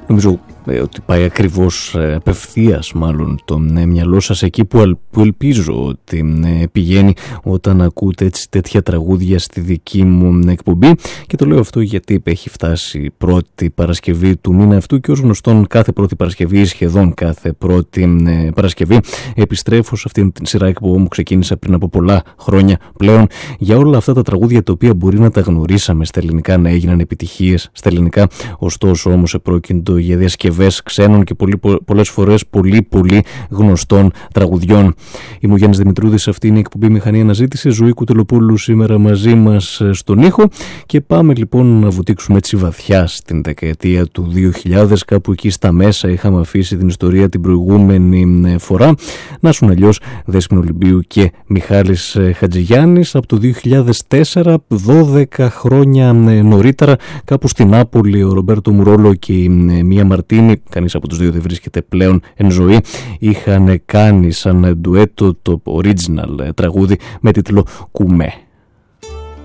Νομίζω ότι πάει ακριβώς απευθείας μάλλον το μυαλό σας εκεί που ελπίζω ότι πηγαίνει όταν ακούτε έτσι τέτοια τραγούδια στη δική μου εκπομπή. Και το λέω αυτό γιατί έχει φτάσει πρώτη Παρασκευή του μήνα αυτού και ως γνωστόν κάθε πρώτη Παρασκευή, σχεδόν κάθε πρώτη Παρασκευή, επιστρέφω σε αυτήν την σειρά εκπομπών που ξεκίνησα πριν από πολλά χρόνια πλέον για όλα αυτά τα τραγούδια τα οποία μπορεί να τα γνωρίσαμε στα ελληνικά, να έγιναν επιτυχίες στα ελληνικά, ωστόσο όμως επρόκειτο για διασκευές ξένων και πολλές φορές πολύ γνωστών τραγουδιών. Είμαι ο Γιάννης Δημητρούδης, αυτή είναι η εκπομπή Μηχανή Αναζήτηση. Ζωή Κουτελοπούλου σήμερα μαζί μας στον ήχο και πάμε λοιπόν να βουτήξουμε έτσι βαθιά στην δεκαετία του 2000, κάπου εκεί στα μέσα είχαμε αφήσει την ιστορία την προηγούμενη φορά. Να σου αλλιώς, Δέσποινο Ολυμπίου και Μιχάλης Χατζηγιάννης από το 2004, 12 χρόνια νωρίτερα, κάπου στην Νάπολη ο Ρομπέρτο Μουρόλο και η Μία Μαρτίνη, κανείς από τους δύο δεν βρίσκεται πλέον εν ζωή, είχαν κάνει σαν ντουέτο το original τραγούδι με τίτλο «Κουμέ».